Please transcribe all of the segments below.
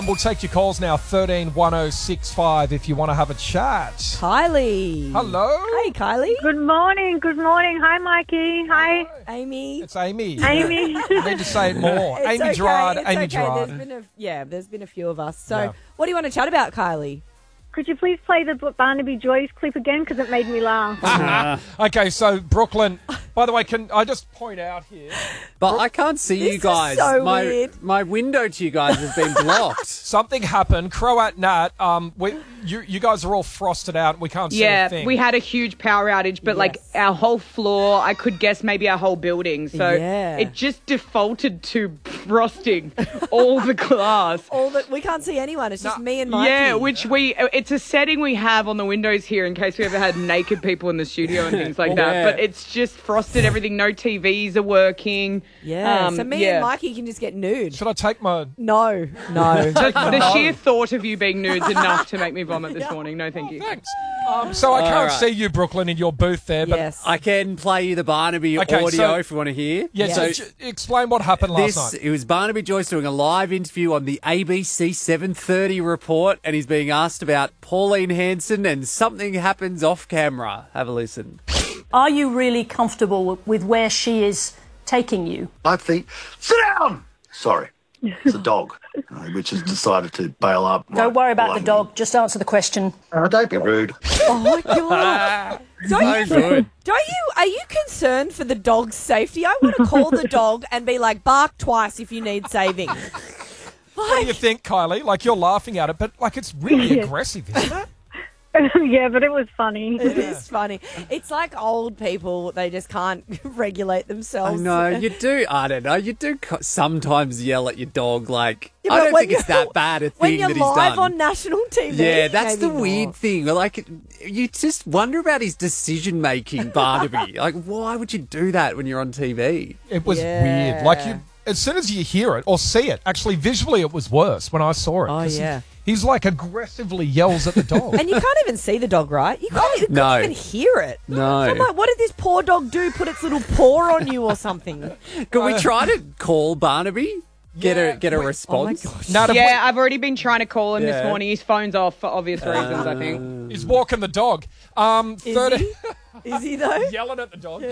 We'll take your calls now, 131065, if you want to have a chat. Kylie. Hello? Hey, Kylie. Good morning. Good morning. Hi, Mikey. Hi, Amy. It's Amy. Amy. You need to say it more. It's Amy okay, Gerard. it's Amy okay. Gerard. There's been a few of us. So, Yeah. what do you want to chat about, Kylie? Could you please play the Barnaby Joyce clip again? Because it made me laugh. Okay, so Brooklyn, by the way, can I just point out here? But I can't see This you is guys. so my weird. my window to you guys has been blocked. Something happened. Croat Nat, you guys are all frosted out. We can't see a thing. We had a huge power outage, but like Yes. our whole floor, I could guess maybe our whole building. So Yeah. it just defaulted to frosting all the glass. We can't see anyone. It's just me and Mikey. Yeah, it's a setting we have on the windows here in case we ever had naked people in the studio and things like that. Yeah. But it's just frosted everything. No TVs are working. Yeah. So me and Mikey can just get nude. Should I take my... No. The sheer thought of you being nude's enough to make me vomit this morning. No, thank you. Thanks. So I can't All right. see you, Brooklyn, in your booth there. But Yes. I can play you the Barnaby Okay, audio so- if you want to hear. Yeah, Yeah. so explain what happened last night. It was Barnaby Joyce doing a live interview on the ABC 7:30 report, and he's being asked about Pauline Hanson, and something happens off camera. Have a listen. Are you really comfortable with where she is taking you? I think, sit down! Sorry, it's a dog, which has decided to bail up. Don't worry about the dog. Just answer the question. Don't be rude. Oh my god. Are you concerned for the dog's safety? I want to call the dog and be like, bark twice if you need saving. What do you think, Kylie? Like, you're laughing at it, but like it's really aggressive, isn't it? Yeah, but it was funny. It is funny. It's like old people. They just can't regulate I themselves. know, you do, I don't know, you do sometimes yell at your dog, like, Yeah, I but don't when think it's that bad a When thing you're that he's live done. on national TV. Yeah, that's the maybe weird not. thing. Like, you just wonder about his decision-making, Barnaby. Like, why would you do that when you're on TV? It was Yeah. weird. Like, as soon as you hear it or see it, actually, visually, it was worse when I saw it. Oh, 'cause yeah. He's like aggressively yells at the dog. And you can't even see the dog, right? You can't No. even hear it. No. So I'm like, what did this poor dog do? Put its little paw on you or something? Can we try to call Barnaby? Get a response? Oh my gosh. Nat, Yeah, I've already been trying to call him Yeah. this morning. His phone's off for obvious reasons, I think. he's walking the dog. 30, Is he though? yelling at the dog.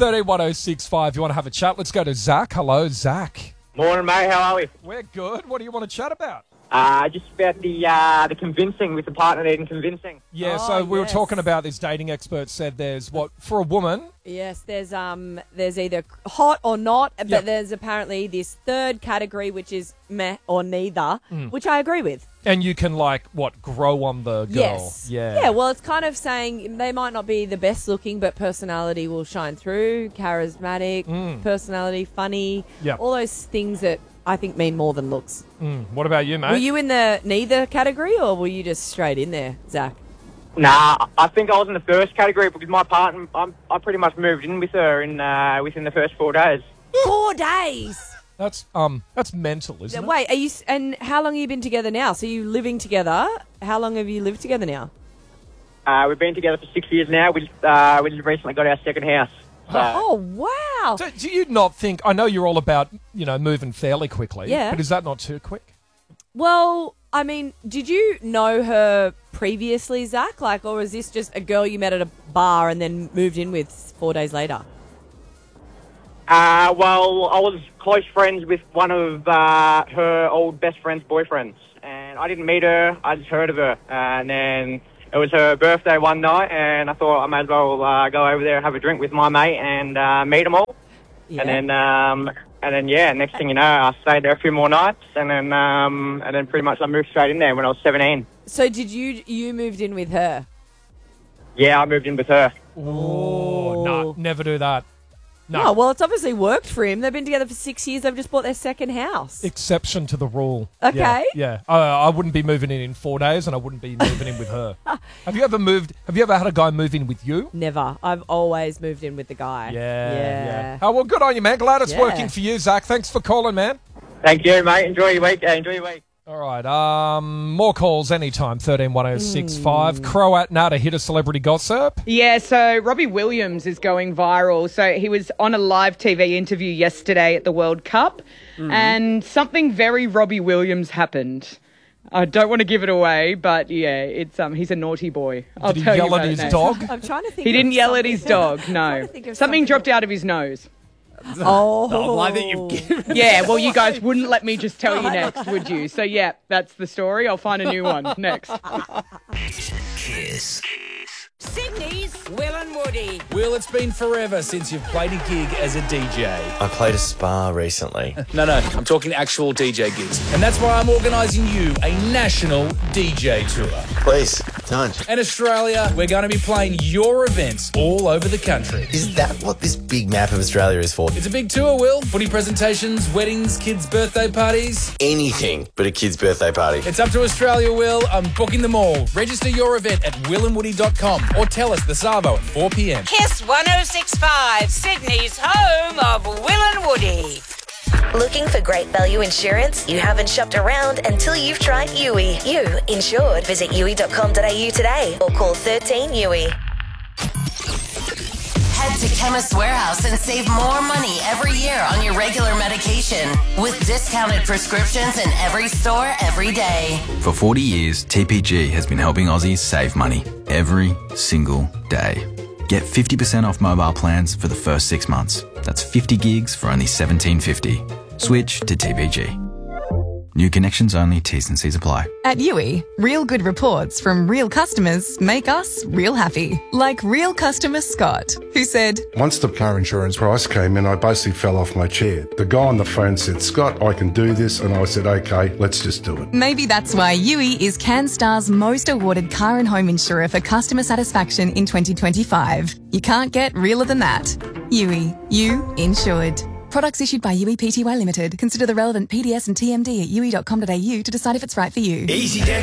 131065. You want to have a chat? Let's go to Zach. Hello, Zach. Morning, mate. How are we? We're good. What do you want to chat about? Just about the convincing with the partner needing convincing. Yeah, Oh, so we were yes. talking about this dating expert said there's what for a woman. Yes, there's either hot or not, but Yep. there's apparently this third category which is meh or neither, which I agree with. And you can grow on the girl. Yes. Yeah. Yeah, well, it's kind of saying they might not be the best looking, but personality will shine through, charismatic, personality, funny, Yep. all those things that I think mean more than looks. What about you, mate? Were you in the neither category or were you just straight in there, Zach? Nah, I think I was in the first category because my partner, I pretty much moved in with her within the first 4 days. 4 days. That's mental, isn't it? Wait, and how long have you been together now? So you living together? How long have you lived together now? We've been together for 6 years now. We just recently got our second house. So, Oh, wow. So do you not think? I know you're all about moving fairly quickly. Yeah. But is that not too quick? Well, I mean, did you know her previously, Zach? Or was this just a girl you met at a bar and then moved in with 4 days later? well, I was close friends with one of her old best friend's boyfriends, and I didn't meet her. I just heard of her, and then it was her birthday one night, and I thought I may as well go over there and have a drink with my mate and meet them all. Yeah. And then, next thing you know, I stayed there a few more nights, and then pretty much I moved straight in there when I was 17. So did you moved in with her? Yeah, I moved in with her. Oh, no, never do that. No. Oh, well, it's obviously worked for him. They've been together for 6 years. They've just bought their second house. Exception to the rule. Okay. Yeah. I wouldn't be moving in 4 days, and I wouldn't be moving in with her. Have you ever had a guy move in with you? Never. I've always moved in with the guy. Yeah. Oh, well, good on you, man. Glad it's Yeah. working for you, Zach. Thanks for calling, man. Thank you, mate. Enjoy your week. Enjoy your week. All right. More calls anytime. 131065. Croat Nata hit a celebrity gossip. Yeah, so Robbie Williams is going viral. So he was on a live TV interview yesterday at the World Cup, and something very Robbie Williams happened. I don't want to give it away, but yeah, it's he's a naughty boy. I'll Did he tell you yell about at it his next. dog? I'm trying to think. He of didn't yell at his something. dog, I'm no. trying to think of Something dropped out of his nose. Oh, The one that you've given. Yeah, well, you guys wouldn't let me just tell you next, would you? So, yeah, that's the story. I'll find a new one next. Kiss. Sydney's Will and Woody. Will, it's been forever since you've played a gig as a DJ. I played a spa recently. No, I'm talking actual DJ gigs. And that's why I'm organising you a national DJ tour. Please, don't. In Australia, we're going to be playing your events all over the country. Is that what this big map of Australia is for? It's a big tour, Will. Footy presentations, weddings, kids' birthday parties. Anything but a kid's birthday party. It's up to Australia, Will. I'm booking them all. Register your event at willandwoody.com or tell us the Savo at 4 p.m. Kiss 106.5, Sydney's home of Will and Woody. Looking for great value insurance? You haven't shopped around until you've tried Yui. You insured. Visit yui.com.au today or call 13 Yui. Head to Chemist Warehouse and save more money every year on your regular medication with discounted prescriptions in every store every day. For 40 years, TPG has been helping Aussies save money every single day. Get 50% off mobile plans for the first 6 months. That's 50 gigs for only $17.50. Switch to TPG. New connections only, T's and C's apply. At Yui, real good reports from real customers make us real happy. Like real customer Scott, who said, Once the car insurance price came in, I basically fell off my chair. The guy on the phone said, Scott, I can do this. And I said, okay, let's just do it. maybe that's why Yui is CanStar's most awarded car and home insurer for customer satisfaction in 2025. You can't get realer than that. Yui, you insured. Products issued by Yui Pty Limited. Consider the relevant PDS and TMD at yui.com.au to decide if it's right for you. Easy